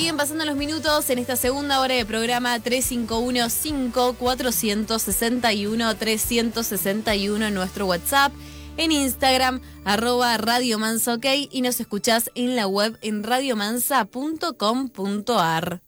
siguen pasando los minutos en esta segunda hora de programa. 3515-461-361 en nuestro WhatsApp, en Instagram, @Radio Mansa OK, y nos escuchás en la web en radiomansa.com.ar.